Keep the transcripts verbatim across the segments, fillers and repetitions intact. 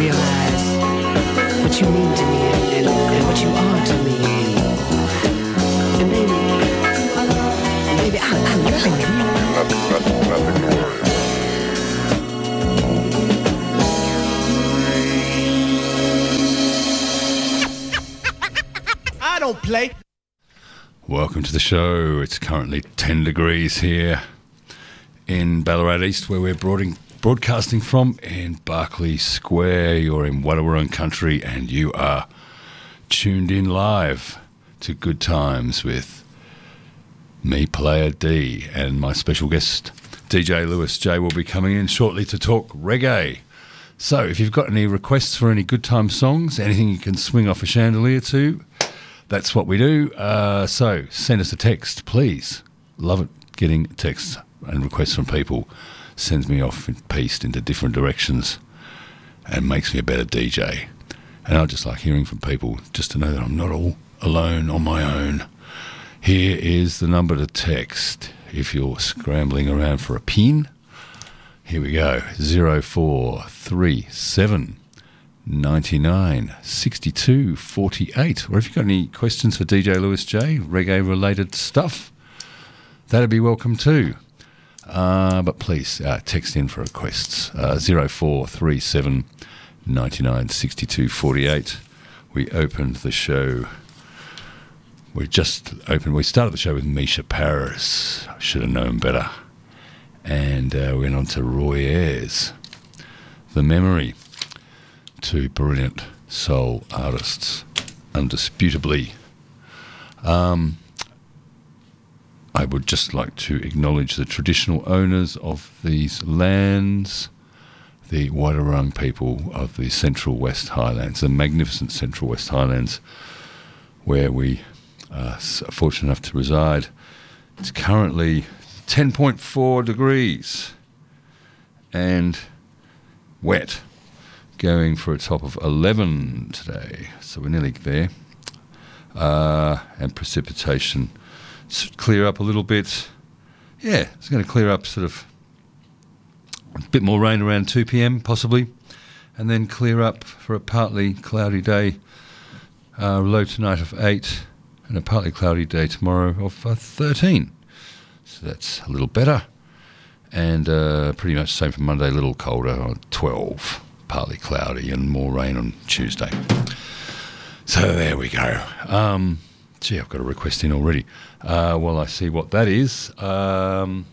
realize what you mean to me and, and, and what you are to me. And baby, baby, I, I love you. I don't play. Welcome to the show. It's currently ten degrees here in Ballarat East, where we're broading, broadcasting from in Berkeley Square. You're in Wadawurrung country and you are tuned in live to Good Times with me, Player D, and my special guest, D J Lewis J, will be coming in shortly to talk reggae. So if you've got any requests for any Good Time songs, anything you can swing off a chandelier to, that's what we do. Uh, so send us a text, please. Love it getting texts and requests from people. Sends me off in pieced into different directions and makes me a better D J. And I just like hearing from people just to know that I'm not all alone on my own. Here is the number to text if you're scrambling around for a pin. Here we go. zero four three seven ninety-nine sixty-two forty-eight. Or if you've got any questions for D J Lewis J, reggae related stuff, that'd be welcome too. Uh, but please uh, text in for requests. Uh, zero four three seven ninety-nine sixty-two forty-eight. We opened the show. We just opened. We started the show with Misha Paris. I should have known better. And uh, went on to Roy Ayers, The Memory. Two brilliant soul artists, undisputably. Um, I would just like to acknowledge the traditional owners of these lands, the Wadawurrung people of the Central West Highlands, the magnificent Central West Highlands, where we are fortunate enough to reside. It's currently ten point four degrees and wet, going for a top of eleven today, so we're nearly there. Uh, and precipitation should clear up a little bit. Yeah, it's going to clear up sort of a bit more rain around two p.m. possibly, and then clear up for a partly cloudy day, uh, low tonight of eight, and a partly cloudy day tomorrow of uh, thirteen. So that's a little better. And uh, pretty much the same for Monday, a little colder on twelve. Partly cloudy and more rain on Tuesday. So there we go. Um, gee, I've got a request in already. Uh, well, I see what that is. Um,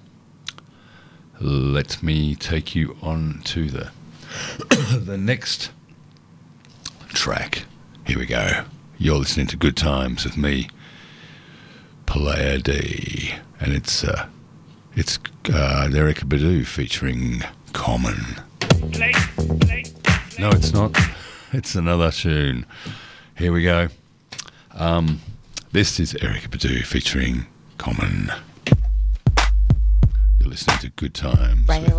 let me take you on to the the next track. Here we go. You're listening to Good Times with me, Player D, and it's uh, it's uh, Erykah Badu featuring Common. Play, play, play. No, it's not. It's another tune. Here we go. Um, this is Erykah Badu featuring Common. You're listening to Good Times. Right.